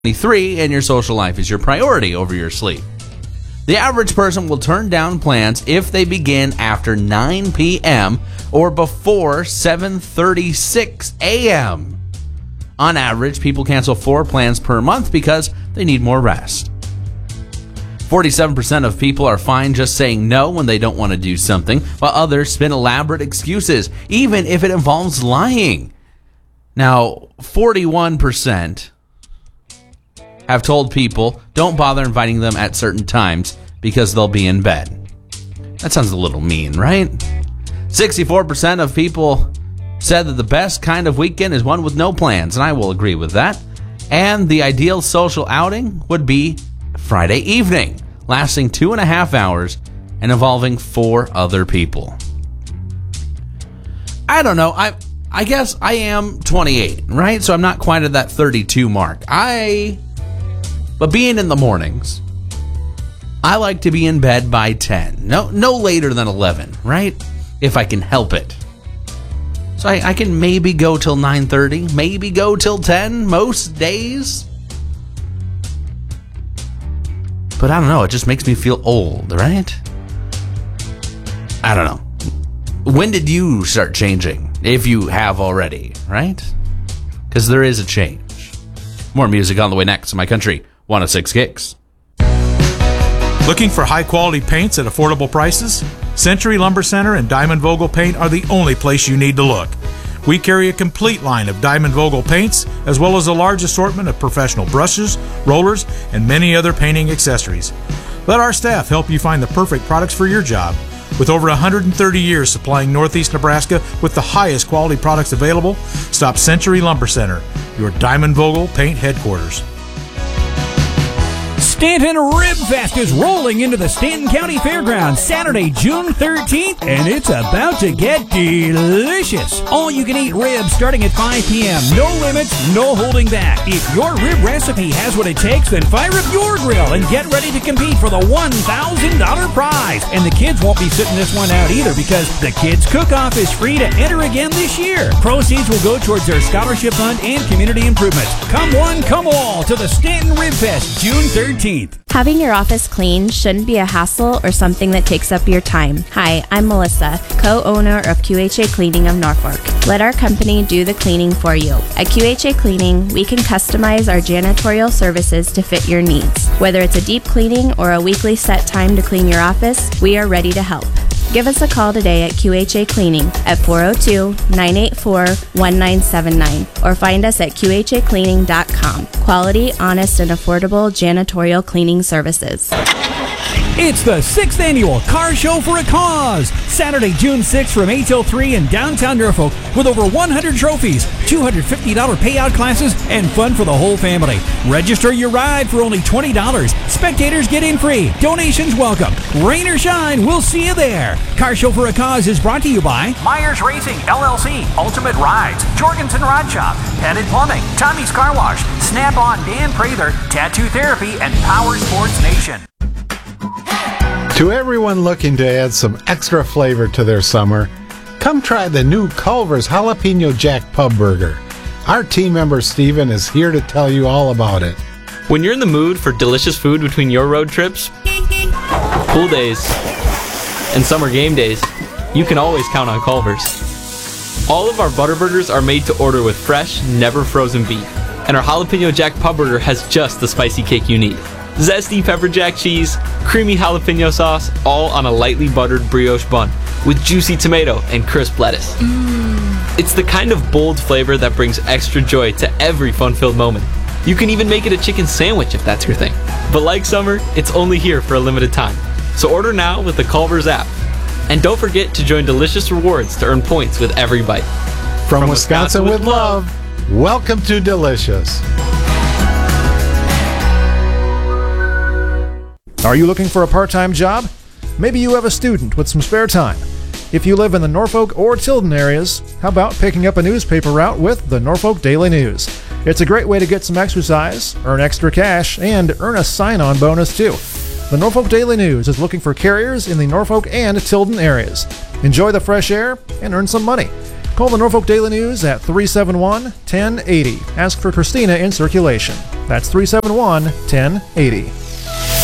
23 and your social life is your priority over your sleep. The average person will turn down plans if they begin after 9 p.m. or before 7:36 a.m. On average, people cancel 4 plans per month because they need more rest. 47% of people are fine just saying no when they don't want to do something, while others spin elaborate excuses, even if it involves lying. Now, 41% have told people don't bother inviting them at certain times because they'll be in bed. That sounds a little mean, right? 64% of people said that the best kind of weekend is one with no plans, and I will agree with that. And the ideal social outing would be Friday evening, lasting 2.5 hours and involving 4 other people. I don't know. I guess I am 28, right? So I'm not quite at that 32 mark. But being in the mornings, I like to be in bed by 10. No later than 11, right? If I can help it. So I can maybe go till 9:30, maybe go till 10 most days. But I don't know, it just makes me feel old, right? I don't know. When did you start changing? If you have already, right? Because there is a change. More music on the way next on My Country 106 Gigs. Looking for high-quality paints at affordable prices? Century Lumber Center and Diamond Vogel Paint are the only place you need to look. We carry a complete line of Diamond Vogel paints, as well as a large assortment of professional brushes, rollers, and many other painting accessories. Let our staff help you find the perfect products for your job. With over 130 years supplying Northeast Nebraska with the highest quality products available, stop Century Lumber Center, your Diamond Vogel paint headquarters. Stanton Rib Fest is rolling into the Stanton County Fairgrounds Saturday, June 13th, and it's about to get delicious. All-you-can-eat ribs starting at 5 p.m. No limits, no holding back. If your rib recipe has what it takes, then fire up your grill and get ready to compete for the $1,000 prize. And the kids won't be sitting this one out either because the Kids Cook-Off is free to enter again this year. Proceeds will go towards their scholarship fund and community improvements. Come one, come all to the Stanton Rib Fest, June 13th. Having your office clean shouldn't be a hassle or something that takes up your time. Hi, I'm Melissa, co-owner of QHA Cleaning of Norfolk. Let our company do the cleaning for you. At QHA Cleaning, we can customize our janitorial services to fit your needs. Whether it's a deep cleaning or a weekly set time to clean your office, we are ready to help. Give us a call today at QHA Cleaning at 402-984-1979 or find us at QHAcleaning.com. Quality, honest, and affordable janitorial cleaning services. It's the 6th annual Car Show for a Cause, Saturday, June 6th from 8 till 3 in downtown Norfolk with over 100 trophies, $250 payout classes, and fun for the whole family. Register your ride for only $20. Spectators get in free. Donations welcome. Rain or shine, we'll see you there. Car Show for a Cause is brought to you by Myers Racing, LLC, Ultimate Rides, Jorgensen Rod Shop, Pettit Plumbing, Tommy's Car Wash, Snap-on Dan Prather, Tattoo Therapy, and Power Sports Nation. To everyone looking to add some extra flavor to their summer, come try the new Culver's Jalapeno Jack Pub Burger. Our team member Steven is here to tell you all about it. When you're in the mood for delicious food between your road trips, pool days, and summer game days, you can always count on Culver's. All of our butter burgers are made to order with fresh, never frozen beef, and our Jalapeno Jack Pub Burger has just the spicy kick you need. Zesty pepper jack cheese, creamy jalapeno sauce, all on a lightly buttered brioche bun with juicy tomato and crisp lettuce. It's the kind of bold flavor that brings extra joy to every fun-filled moment. You can even make it a chicken sandwich if that's your thing. But like summer, it's only here for a limited time. So order now with the Culver's app. And don't forget to join Delicious Rewards to earn points with every bite. From Wisconsin with love, welcome to Delicious. Are you looking for a part-time job? Maybe you have a student with some spare time. If you live in the Norfolk or Tilden areas, how about picking up a newspaper route with the Norfolk Daily News? It's a great way to get some exercise, earn extra cash, and earn a sign-on bonus too. The Norfolk Daily News is looking for carriers in the Norfolk and Tilden areas. Enjoy the fresh air and earn some money. Call the Norfolk Daily News at 371-1080. Ask for Christina in circulation. That's 371 1080.